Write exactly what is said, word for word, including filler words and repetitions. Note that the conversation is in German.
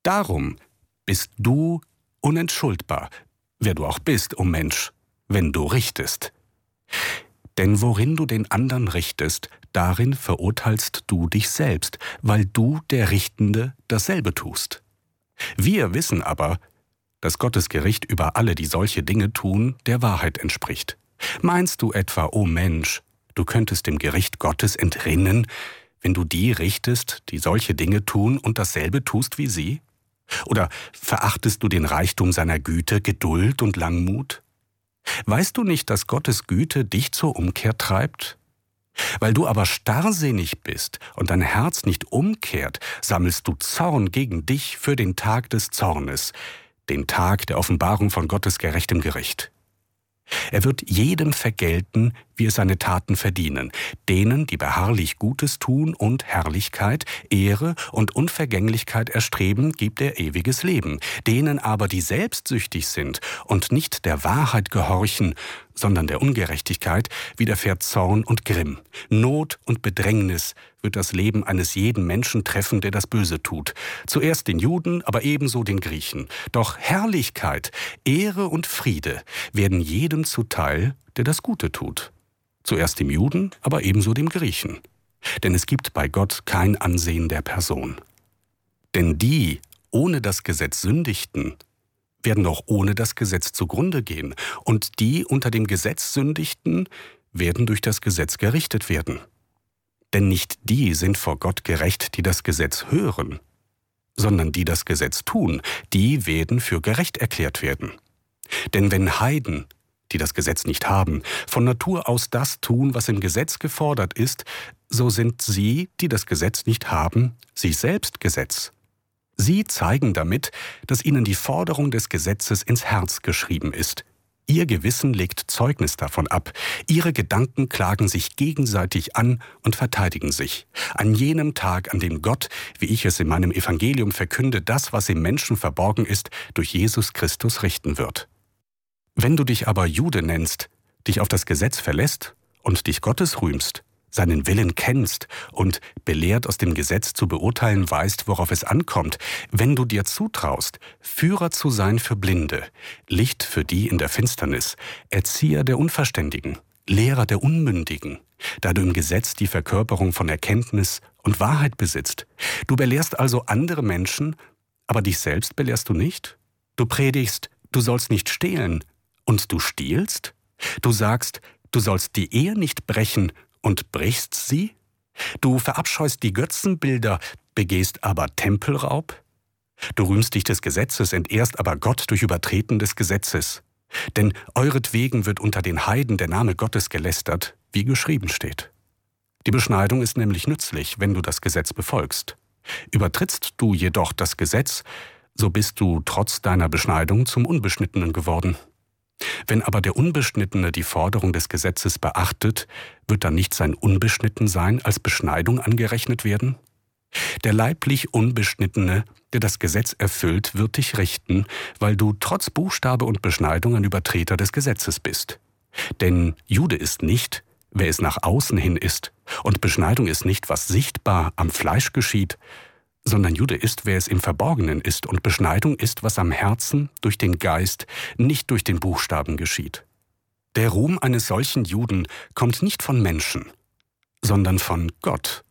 Darum bist du unentschuldbar, wer du auch bist, o Mensch, wenn du richtest. Denn worin du den anderen richtest, darin verurteilst du dich selbst, weil du, der Richtende, dasselbe tust. Wir wissen aber, dass Gottes Gericht über alle, die solche Dinge tun, der Wahrheit entspricht. Meinst du etwa, o Mensch, du könntest dem Gericht Gottes entrinnen, wenn du die richtest, die solche Dinge tun und dasselbe tust wie sie? Oder verachtest du den Reichtum seiner Güte, Geduld und Langmut? Weißt du nicht, dass Gottes Güte dich zur Umkehr treibt? Weil du aber starrsinnig bist und dein Herz nicht umkehrt, sammelst du Zorn gegen dich für den Tag des Zornes, den Tag der Offenbarung von Gottes gerechtem Gericht. Er wird jedem vergelten, wie es seine Taten verdienen, denen, die beharrlich Gutes tun und Herrlichkeit, Ehre und Unvergänglichkeit erstreben, gibt er ewiges Leben. Denen aber, die selbstsüchtig sind und nicht der Wahrheit gehorchen, sondern der Ungerechtigkeit, widerfährt Zorn und Grimm. Not und Bedrängnis wird das Leben eines jeden Menschen treffen, der das Böse tut. Zuerst den Juden, aber ebenso den Griechen. Doch Herrlichkeit, Ehre und Friede werden jedem zuteil, der das Gute tut. Zuerst dem Juden, aber ebenso dem Griechen. Denn es gibt bei Gott kein Ansehen der Person. Denn die ohne das Gesetz sündigten, werden doch ohne das Gesetz zugrunde gehen. Und die unter dem Gesetz sündigten, werden durch das Gesetz gerichtet werden. Denn nicht die sind vor Gott gerecht, die das Gesetz hören, sondern die das Gesetz tun, die werden für gerecht erklärt werden. Denn wenn Heiden, die das Gesetz nicht haben, von Natur aus das tun, was im Gesetz gefordert ist, so sind sie, die das Gesetz nicht haben, sich selbst Gesetz. Sie zeigen damit, dass ihnen die Forderung des Gesetzes ins Herz geschrieben ist. Ihr Gewissen legt Zeugnis davon ab. Ihre Gedanken klagen sich gegenseitig an und verteidigen sich. An jenem Tag, an dem Gott, wie ich es in meinem Evangelium verkünde, das, was im Menschen verborgen ist, durch Jesus Christus richten wird. Wenn du dich aber Jude nennst, dich auf das Gesetz verlässt und dich Gottes rühmst, seinen Willen kennst und belehrt aus dem Gesetz zu beurteilen weißt, worauf es ankommt, wenn du dir zutraust, Führer zu sein für Blinde, Licht für die in der Finsternis, Erzieher der Unverständigen, Lehrer der Unmündigen, da du im Gesetz die Verkörperung von Erkenntnis und Wahrheit besitzt. Du belehrst also andere Menschen, aber dich selbst belehrst du nicht? Du predigst, du sollst nicht stehlen, und du stiehlst? Du sagst, du sollst die Ehe nicht brechen, und brichst sie? Du verabscheust die Götzenbilder, begehst aber Tempelraub? Du rühmst dich des Gesetzes, entehrst aber Gott durch Übertreten des Gesetzes. Denn euretwegen wird unter den Heiden der Name Gottes gelästert, wie geschrieben steht. Die Beschneidung ist nämlich nützlich, wenn du das Gesetz befolgst. Übertrittst du jedoch das Gesetz, so bist du trotz deiner Beschneidung zum Unbeschnittenen geworden. Wenn aber der Unbeschnittene die Forderung des Gesetzes beachtet, wird dann nicht sein Unbeschnittensein als Beschneidung angerechnet werden? Der leiblich Unbeschnittene, der das Gesetz erfüllt, wird dich richten, weil du trotz Buchstabe und Beschneidung ein Übertreter des Gesetzes bist. Denn Jude ist nicht, wer es nach außen hin ist, und Beschneidung ist nicht, was sichtbar am Fleisch geschieht, sondern Jude ist, wer es im Verborgenen ist, und Beschneidung ist, was am Herzen durch den Geist, nicht durch den Buchstaben geschieht. Der Ruhm eines solchen Juden kommt nicht von Menschen, sondern von Gott.